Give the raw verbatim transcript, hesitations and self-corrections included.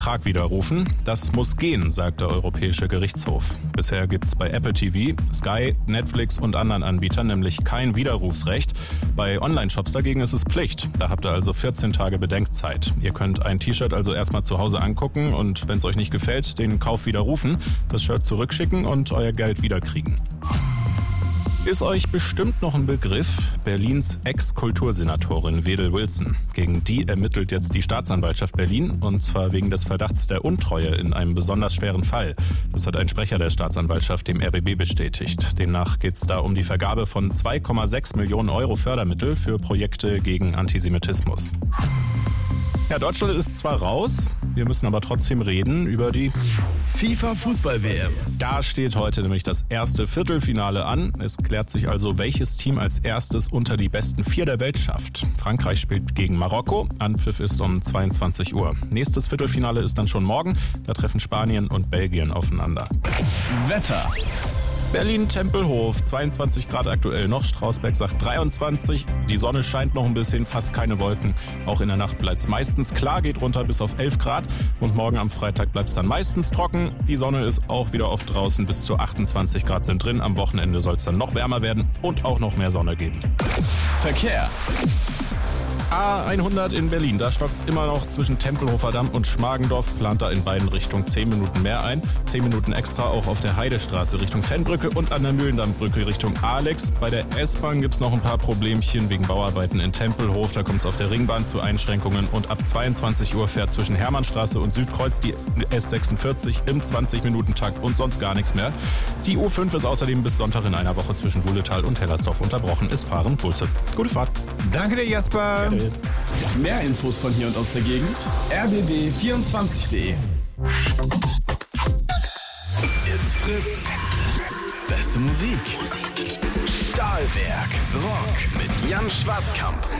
Vertrag widerrufen. Das muss gehen, sagt der Europäische Gerichtshof. Bisher gibt es bei Apple T V, Sky, Netflix und anderen Anbietern nämlich kein Widerrufsrecht. Bei Online-Shops dagegen ist es Pflicht. Da habt ihr also vierzehn Tage Bedenkzeit. Ihr könnt ein T-Shirt also erstmal zu Hause angucken und wenn es euch nicht gefällt, den Kauf widerrufen, das Shirt zurückschicken und euer Geld wiederkriegen. Ist euch bestimmt noch ein Begriff Berlins Ex-Kultursenatorin Wedel Wilson. Gegen die ermittelt jetzt die Staatsanwaltschaft Berlin, und zwar wegen des Verdachts der Untreue in einem besonders schweren Fall. Das hat ein Sprecher der Staatsanwaltschaft dem R B B bestätigt. Demnach geht es da um die Vergabe von zwei Komma sechs Millionen Euro Fördermittel für Projekte gegen Antisemitismus. Ja, Deutschland ist zwar raus, wir müssen aber trotzdem reden über die FIFA-Fußball-W M. Da steht heute nämlich das erste Viertelfinale an. Es klärt sich also, welches Team als erstes unter die besten vier der Welt schafft. Frankreich spielt gegen Marokko. Anpfiff ist um zweiundzwanzig Uhr. Nächstes Viertelfinale ist dann schon morgen. Da treffen Spanien und Belgien aufeinander. Wetter. Berlin-Tempelhof, zweiundzwanzig Grad aktuell noch. Strausberg sagt dreiundzwanzig. Die Sonne scheint noch ein bisschen, fast keine Wolken. Auch in der Nacht bleibt es meistens klar, geht runter bis auf elf Grad. Und morgen am Freitag bleibt es dann meistens trocken. Die Sonne ist auch wieder oft draußen, bis zu achtundzwanzig Grad sind drin. Am Wochenende soll es dann noch wärmer werden und auch noch mehr Sonne geben. Verkehr. A hundert in Berlin, da stockt es immer noch zwischen Tempelhofer Damm und Schmargendorf, plant da in beiden Richtungen zehn Minuten mehr ein. zehn Minuten extra auch auf der Heidestraße Richtung Fennbrücke und an der Mühlendammbrücke Richtung Alex. Bei der S-Bahn gibt es noch ein paar Problemchen wegen Bauarbeiten in Tempelhof. Da kommt es auf der Ringbahn zu Einschränkungen und ab zweiundzwanzig Uhr fährt zwischen Hermannstraße und Südkreuz die S sechsundvierzig im zwanzig-Minuten-Takt und sonst gar nichts mehr. Die U fünf ist außerdem bis Sonntag in einer Woche zwischen Wuhletal und Hellersdorf unterbrochen. Es fahren Busse. Gute Fahrt. Danke dir, Jasper. Gerne. Mehr Infos von hier und aus der Gegend. r b b vierundzwanzig punkt de. It's Fritz. Beste Musik. Stahlwerk. Rock mit Jan Schwarzkamp.